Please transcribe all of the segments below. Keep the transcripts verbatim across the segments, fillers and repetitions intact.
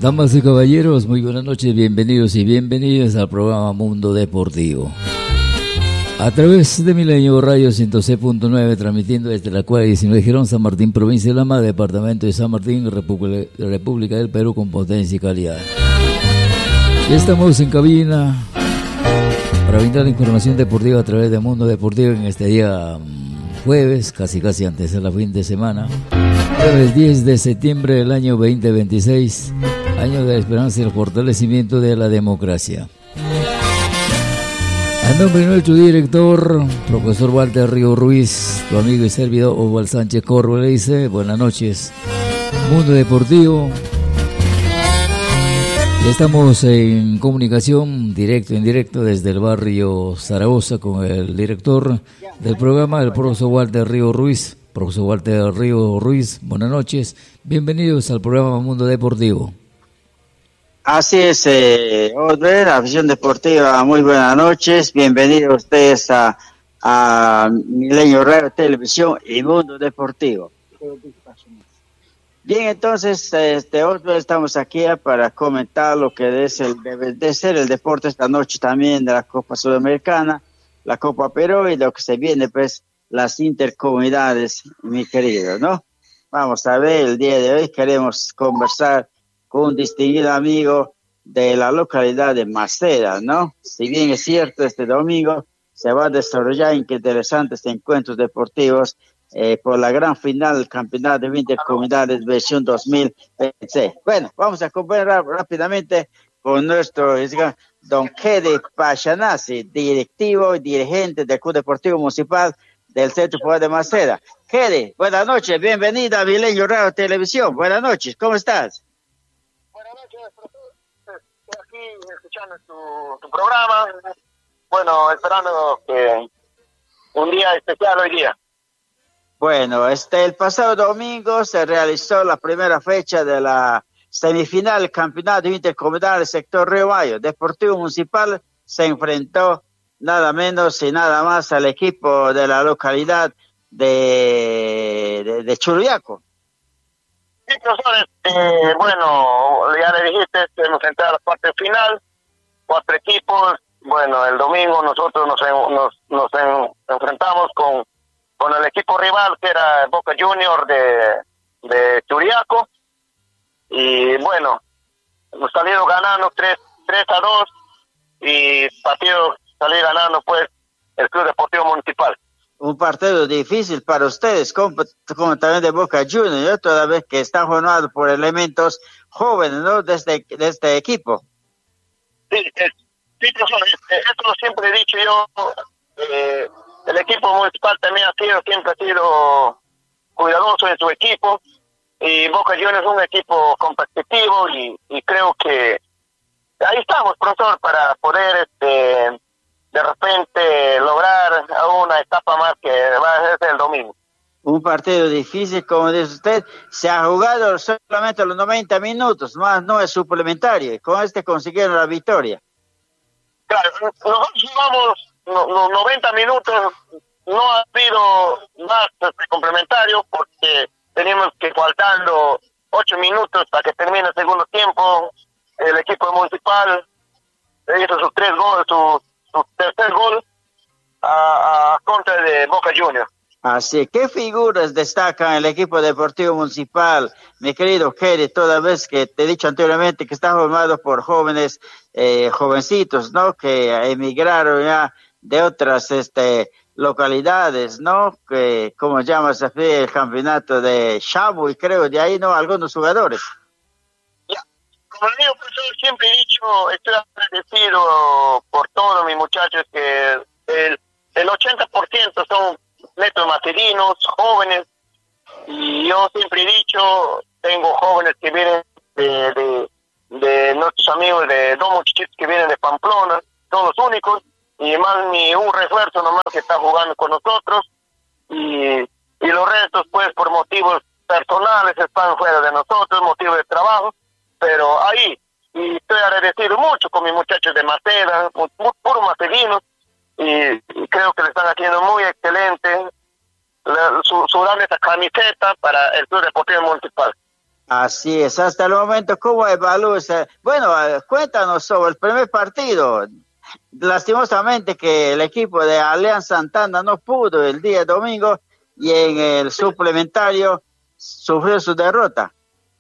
Damas y caballeros, muy buenas noches, bienvenidos y bienvenidas al programa Mundo Deportivo. A través de Milenio Radio ciento seis punto nueve, transmitiendo desde la cuadra diecinueve Girón, San Martín, provincia de La Mar, departamento de San Martín, República, República del Perú, con potencia y calidad. Ya estamos en cabina para brindar información deportiva a través de Mundo Deportivo en este día jueves, casi casi antes de la fin de semana. Jueves diez de septiembre del año veinte veintiséis, año de la esperanza y el fortalecimiento de la democracia. A nombre de nuestro director, profesor Walter Río Ruiz, tu amigo y servidor Oswald Sánchez Corvo, le dice buenas noches, Mundo Deportivo. Estamos en comunicación directo, en directo desde el barrio Zaragoza con el director del programa, el profesor Walter Río Ruiz. Profesor Walter Río Ruiz, buenas noches, bienvenidos al programa Mundo Deportivo. Así es, eh, Osvaldo, afición deportiva, muy buenas noches, bienvenidos ustedes a, a Milenio Radio Televisión y Mundo Deportivo. Bien, entonces, este, Osvaldo, estamos aquí para comentar lo que es el, debe de ser el deporte esta noche también de la Copa Sudamericana, la Copa Perú y lo que se viene, pues, las intercomunidades, mi querido, ¿no? Vamos a ver, el día de hoy queremos conversar con un distinguido amigo de la localidad de Maceda, ¿no? Si bien es cierto, este domingo se va a desarrollar interesantes encuentros deportivos eh, por la gran final del Campeonato de Intercomunidades versión dos mil veintiséis. Bueno, vamos a conversar rápidamente con nuestro digamos, don Kede Pachanasi, directivo y dirigente del Club Deportivo Municipal del Centro Poder de Maceda. Kede, buenas noches, bienvenida a Milenio Radio Televisión. Buenas noches, ¿cómo estás? Buenas noches, profesor. Estoy aquí escuchando tu, tu programa. Bueno, esperando que un día especial hoy día. Bueno, este el pasado domingo se realizó la primera fecha de la semifinal del Campeonato Intercomunal del sector Río Mayo. Deportivo Municipal se enfrentó nada menos y nada más al equipo de la localidad de, de, de Churiaco. Sí, profesor, eh, bueno, ya le dijiste, hemos entrado a la parte final, cuatro equipos. Bueno, el domingo nosotros nos, nos, nos en, enfrentamos con, con el equipo rival, que era Boca Junior de, de Churiaco, y bueno, hemos salido ganando tres a dos, y partido salir ganando pues el Club Deportivo Municipal. Un partido difícil para ustedes, como, como también de Boca Juniors, ¿no? Toda vez que están formado por elementos jóvenes, ¿no? De este, de este equipo. Sí, eh, sí, profesor, esto siempre he dicho yo, eh, el equipo municipal también ha sido, siempre ha sido cuidadoso de su equipo, y Boca Juniors es un equipo competitivo, y, y creo que ahí estamos, profesor, para poder este de repente lograr una etapa más que va a ser el domingo. Un partido difícil, como dice usted, se ha jugado solamente los noventa minutos, más no es suplementario, y con este consiguieron la victoria. Claro, nosotros jugamos no, no, noventa minutos, no ha habido más este, complementario, porque teníamos que faltando ocho minutos para que termine el segundo tiempo. El equipo municipal hizo sus tres goles, su, su tercer gol a, a contra de Boca Juniors. Así, ¿qué figuras destacan el equipo deportivo municipal, mi querido Kede, toda vez que te he dicho anteriormente que está formado por jóvenes, eh, jovencitos, ¿no? Que emigraron ya de otras este localidades, ¿no? Que, como llamas así, el campeonato de Chavo, y creo de ahí, ¿no? Algunos jugadores. Como le digo, profesor, siempre he dicho, estoy agradecido por todos mis muchachos, que el, el ochenta por ciento son netos macedinos, jóvenes, y yo siempre he dicho, tengo jóvenes que vienen de, de, de nuestros amigos, de dos muchachitos que vienen de Pamplona, son los únicos, y más ni un refuerzo nomás que está jugando con nosotros, y, y los restos pues por motivos personales están fuera de nosotros, motivos de trabajo, pero ahí, y estoy agradecido mucho con mis muchachos de Maceda, puros macedinos, y, y creo que le están haciendo muy excelente, la, su, su dan esta camiseta para el Club Deportivo Municipal. Ah, Así es, hasta el momento, ¿cómo evalúas? Bueno, cuéntanos sobre el primer partido. Lastimosamente que el equipo de Alianza Santana no pudo el día domingo y en el suplementario sufrió su derrota.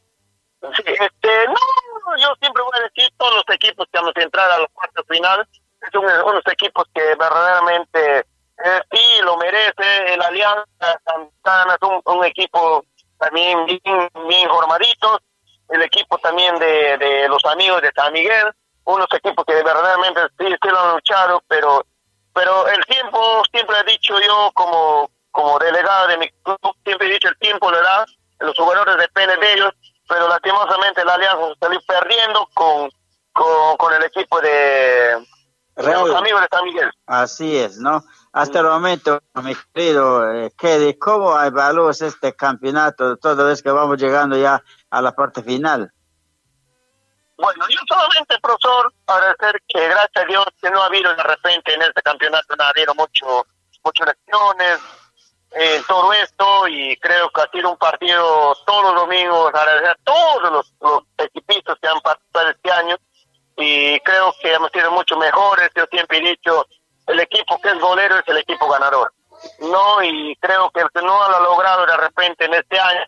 Sí, este, no, yo siempre voy a decir, todos los equipos que vamos a entrar a los cuartos finales son unos equipos que verdaderamente eh, sí lo merece. El Alianza Santana es un, un equipo también bien, bien formaditos, el equipo también de, de los amigos de San Miguel, unos equipos que verdaderamente sí, sí lo han luchado, pero pero el tiempo, siempre he dicho yo como como delegado de mi club, siempre he dicho el tiempo le da, los jugadores dependen de ellos, pero lastimosamente la Alianza salió perdiendo con, con, con el equipo de, de los amigos de San Miguel. Así es, ¿no? Hasta el momento, mi querido eh, Kedy, ¿cómo evalúas este campeonato toda vez que vamos llegando ya a la parte final? Bueno, yo solamente, profesor, agradecer que gracias a Dios que no ha habido de repente en este campeonato, no ha habido mucho, muchas lesiones, eh, todo esto, y creo que ha sido un partido todos los domingos, agradecer a todos los, los equipistas que han participado este año, y creo que hemos sido mucho mejores. Yo siempre he dicho, el equipo que es golero es el equipo ganador, ¿no? Y creo que el que no lo ha logrado de repente en este año,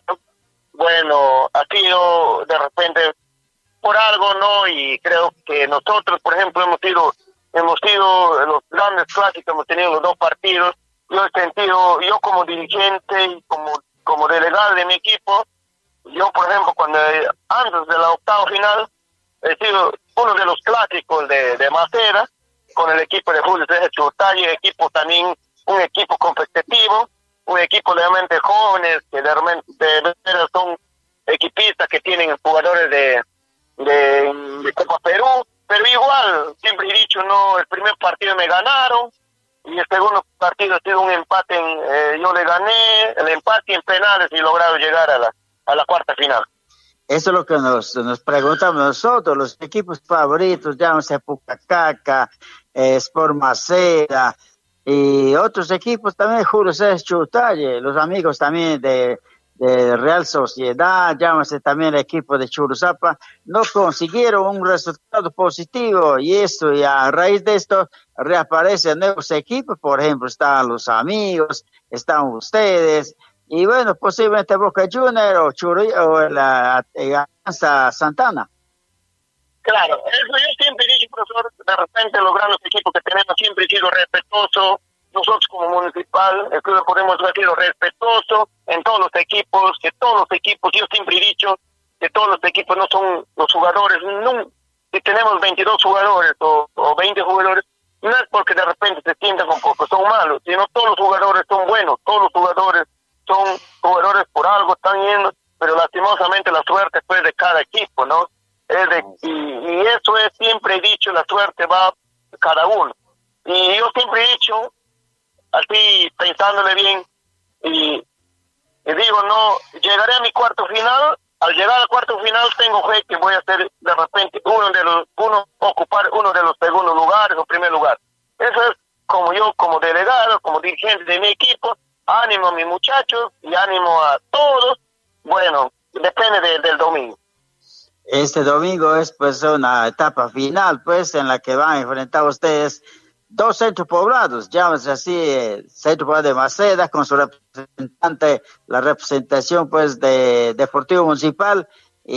bueno, ha sido de repente por algo, ¿no? Y creo que nosotros, por ejemplo, hemos sido, hemos sido los grandes clásicos, hemos tenido los dos partidos. Yo he sentido, yo como dirigente y como, como delegado de mi equipo, yo, por ejemplo, cuando antes de la octava final, he sido uno de los clásicos de, de Macera, con el equipo de Julio César Churtay, equipo también, un equipo competitivo, un equipo realmente jóvenes, que de repente son equipistas que tienen jugadores de, de, de Copa Perú, pero igual, siempre he dicho, no, el primer partido me ganaron, y el segundo partido ha sido un empate, en, eh, yo le gané, el empate en penales y he logrado llegar a la, a la cuarta final. Eso es lo que nos, nos preguntamos nosotros, los equipos favoritos, llámese Pucacaca, eh, Sport Macera, y otros equipos también, Julio César Churtay, los amigos también de, de Real Sociedad, llámese también el equipo de Churuzapa, no consiguieron un resultado positivo, y esto, y a raíz de esto, reaparecen nuevos equipos, por ejemplo, están los amigos, están ustedes, y bueno, posiblemente Boca Juniors o, Churi, o la Alianza Santana. Claro, eso yo siempre he dicho, profesor, de repente los grandes equipos que tenemos siempre he sido respetuoso, nosotros como municipal, el club podemos decir respetuoso en todos los equipos, que todos los equipos, yo siempre he dicho que todos los equipos no son los jugadores, no, si tenemos veintidós jugadores o, o veinte jugadores, no es porque de repente se sientan con pocos, son malos, sino todos los jugadores son buenos, todos los jugadores son jugadores por algo, están yendo, pero lastimosamente la suerte fue de cada equipo, ¿no? Es de, y, y eso es, siempre he dicho, la suerte va de cada uno. Y yo siempre he dicho, así pensándole bien, y, y digo, no, llegaré a mi cuarto final, al llegar al cuarto final tengo fe que voy a ser de repente uno de los, uno, ocupar uno de los segundos lugares o primer lugar. Eso es como yo, como delegado, como dirigente de mi equipo, ánimo a mis muchachos y ánimo a todos. Bueno, depende de, del domingo. Este domingo es pues una etapa final, pues, en la que van a enfrentar ustedes dos centros poblados, llámese así, eh, Centro Poblado de Maceda, con su representante, la representación pues de Deportivo Municipal,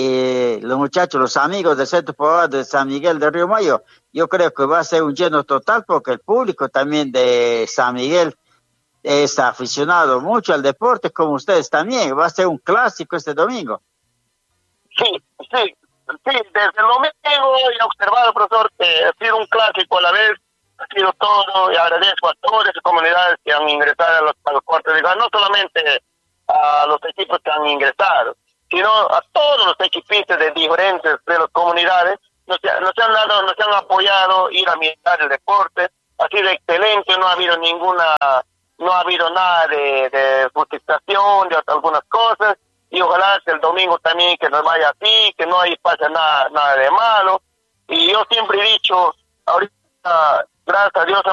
y los muchachos, los amigos del Centro Poblado de San Miguel de Río Mayo. Yo creo que va a ser un lleno total, porque el público también de San Miguel es aficionado mucho al deporte, como ustedes también. Va a ser un clásico este domingo. Sí, sí, sí, desde el domingo he observado, profesor, que ha sido un clásico a la vez, ha sido todo, y agradezco a todas las comunidades que han ingresado a los, a los cuartos de final, no solamente a los equipos que han ingresado, sino a todos los equipistas de diferentes de las comunidades, nos, nos han dado, nos han apoyado ir a mirar el deporte, ha sido excelente, no ha habido ninguna, no ha habido nada de, de frustración, de algunas cosas, y ojalá que el domingo también que nos vaya así, que no hay pase nada, nada de malo. Y yo siempre he dicho, ahorita, gracias a Dios,